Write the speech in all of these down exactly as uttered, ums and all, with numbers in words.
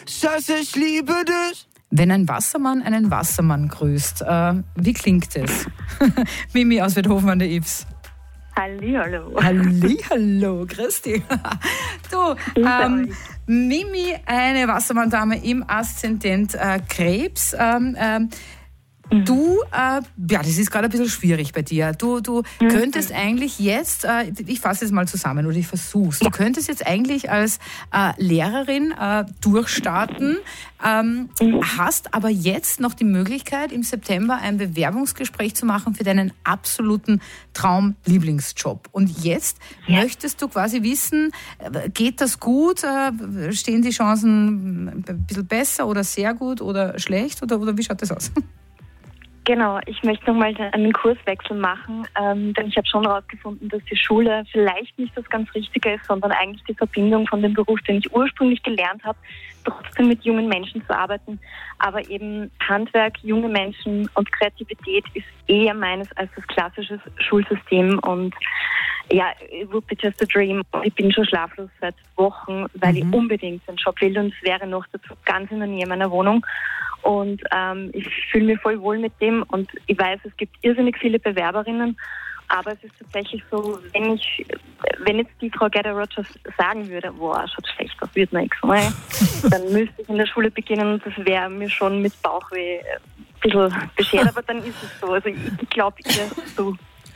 Schatz, ich liebe dich. Wenn ein Wassermann einen Wassermann grüßt, äh, wie klingt es? Mimi aus Weidhofen an der Ybbs. Hallihallo. Hallihallo, Christi. Du, ähm, Mimi, eine Wassermann-Dame im Aszendent äh, Krebs. Ähm, ähm, Du, äh, ja, das ist gerade ein bisschen schwierig bei dir. Du, du mhm. könntest eigentlich jetzt, äh, ich fasse es mal zusammen oder ich versuch's, du könntest jetzt eigentlich als äh, Lehrerin äh, durchstarten, ähm, mhm. hast aber jetzt noch die Möglichkeit, im September ein Bewerbungsgespräch zu machen für deinen absoluten Traum-Lieblingsjob. Und jetzt ja. möchtest du quasi wissen, geht das gut, äh, stehen die Chancen ein bisschen besser oder sehr gut oder schlecht oder, oder wie schaut das aus? Genau, ich möchte nochmal einen Kurswechsel machen, ähm, denn ich habe schon herausgefunden, dass die Schule vielleicht nicht das ganz Richtige ist, sondern eigentlich die Verbindung von dem Beruf, den ich ursprünglich gelernt habe, trotzdem mit jungen Menschen zu arbeiten. Aber eben Handwerk, junge Menschen und Kreativität ist eher meines als das klassische Schulsystem. Und ja, it would be just a dream. Ich bin schon schlaflos seit Wochen, weil mhm. ich unbedingt einen Job will und es wäre noch dazu ganz in der Nähe meiner Wohnung. Und ähm, ich fühle mich voll wohl mit dem und ich weiß, es gibt irrsinnig viele Bewerberinnen, aber es ist tatsächlich so, wenn ich, wenn jetzt die Frau Gerda Rogers sagen würde, boah, schaut schlecht, das wird nichts, ne? Dann müsste ich in der Schule beginnen und das wäre mir schon mit Bauchweh ein bisschen beschert, aber dann ist es so. Also ich glaube ihr so.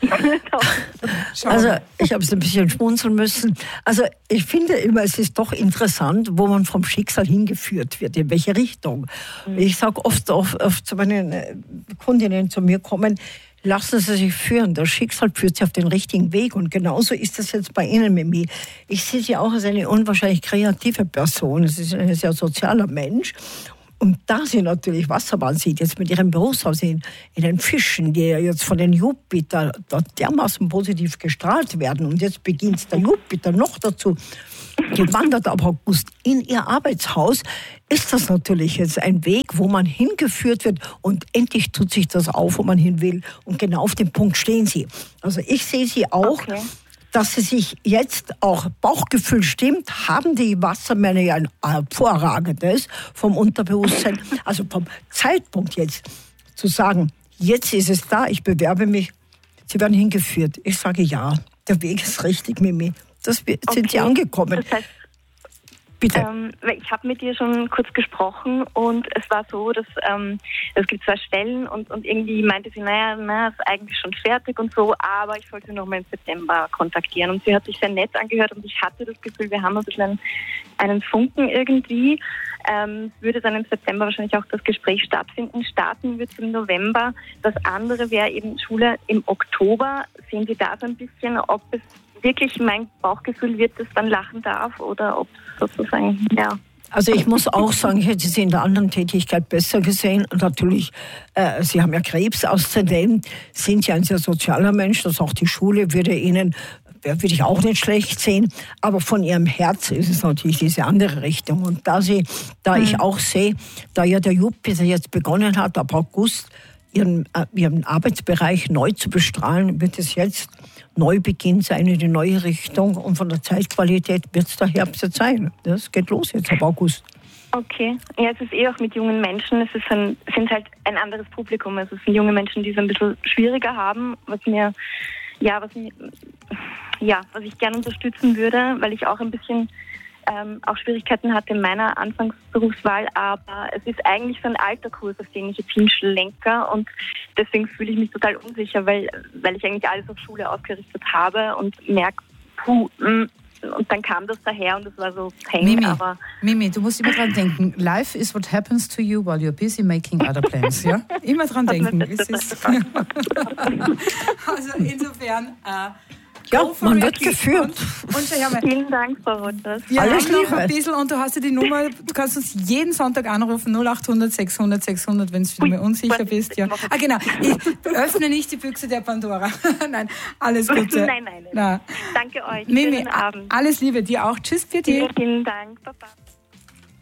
Also ich habe es ein bisschen schmunzeln müssen. Also ich finde immer, es ist doch interessant, wo man vom Schicksal hingeführt wird, in welche Richtung. Mhm. Ich sage oft, oft, oft zu meinen Kundinnen zu mir kommen, lassen Sie sich führen, das Schicksal führt Sie auf den richtigen Weg und genauso ist das jetzt bei Ihnen, Mimi. Ich sehe Sie auch als eine unwahrscheinlich kreative Person, Sie sind ein sehr sozialer Mensch. Und da sie natürlich Wassermann sieht, jetzt mit ihrem Berufshaus in, in den Fischen, die ja jetzt von den Jupiter dermaßen positiv gestrahlt werden. Und jetzt beginnt der Jupiter noch dazu, gewandert ab August in ihr Arbeitshaus, ist das natürlich jetzt ein Weg, wo man hingeführt wird und endlich tut sich das auf, wo man hin will. Und genau auf dem Punkt stehen sie. Also ich sehe sie auch. Okay. Dass sie sich jetzt auch Bauchgefühl stimmt, haben die Wassermänner ja ein hervorragendes vom Unterbewusstsein, also vom Zeitpunkt jetzt zu sagen, jetzt ist es da, ich bewerbe mich, sie werden hingeführt. Ich sage ja, der Weg ist richtig, Mimi. Das sind okay. Sie angekommen. Das heißt, bitte. Ähm, ich habe mit dir schon kurz gesprochen und es war so, dass ähm, es gibt zwei Stellen und, und irgendwie meinte sie, naja, na, ist eigentlich schon fertig und so, aber ich sollte noch mal im September kontaktieren. Und sie hat sich sehr nett angehört und ich hatte das Gefühl, wir haben ein bisschen einen, einen Funken irgendwie. Ähm, würde dann im September wahrscheinlich auch das Gespräch stattfinden. Starten wird es im November. Das andere wäre eben Schule im Oktober. Sehen Sie da so ein bisschen, ob es wirklich mein Bauchgefühl wird, das dann lachen darf oder ob sozusagen, ja. Also ich muss auch sagen, ich hätte sie in der anderen Tätigkeit besser gesehen. Und natürlich, äh, Sie haben ja Krebs auszudem, sind ja ein sehr sozialer Mensch, dass auch die Schule würde Ihnen, würde ich auch nicht schlecht sehen. Aber von Ihrem Herz ist es natürlich diese andere Richtung. Und da sie, da mhm. ich auch sehe, da ja der Jupiter jetzt begonnen hat, ab August, Ihren, äh, ihren Arbeitsbereich neu zu bestrahlen, wird es jetzt Neubeginn sein in die neue Richtung und von der Zeitqualität wird es der Herbst jetzt sein. Das geht los jetzt ab August. Okay, ja, es ist eh auch mit jungen Menschen, es ist ein, sind halt ein anderes Publikum. Also es sind junge Menschen, die es ein bisschen schwieriger haben, was mir, ja, was mir, ja, was ich gerne unterstützen würde, weil ich auch ein bisschen Ähm, auch Schwierigkeiten hatte in meiner Anfangsberufswahl, aber es ist eigentlich so ein alter Kurs, auf den ich jetzt hinschlenke und deswegen fühle ich mich total unsicher, weil, weil ich eigentlich alles auf Schule ausgerichtet habe und merke, puh, mh, und dann kam das daher und es war so peng, Mimi, aber... Mimi, du musst immer dran denken, life is what happens to you while you're busy making other plans, ja? Immer dran denken. Es ist also insofern... Äh, Ja, man wird geführt. Und, und vielen Dank, Frau Rogers. Wir Alles haben noch ein bisschen und du hast ja die Nummer, du kannst uns jeden Sonntag anrufen, null acht hundert sechshundert sechshundert, wenn du mir unsicher bist. Ja. Ah, genau. Ich öffne nicht die Büchse der Pandora. Nein, alles Gute. Nein, nein, nein. Na. Danke euch. Mimi, Abend. Alles Liebe, dir auch. Tschüss, für dich. Vielen Dank. Baba.